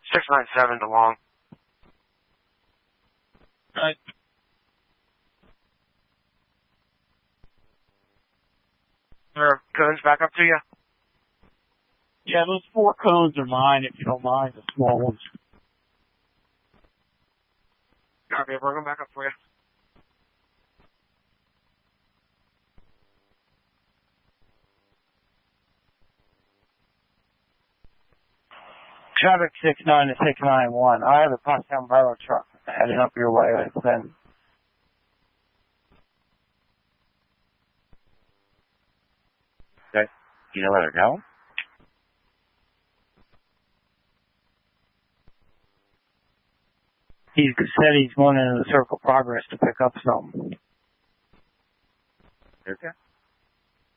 697 to Long. Right. Are cones back up to you? Yeah, those 4 cones are mine, if you don't mind, the small ones. Okay, we're going back up for you. Traffic 69 to 691. I have a Pottstown Barrow truck heading up your way. Then. Okay. You know where they're going? He said he's going into the Circle Progress to pick up something. Okay.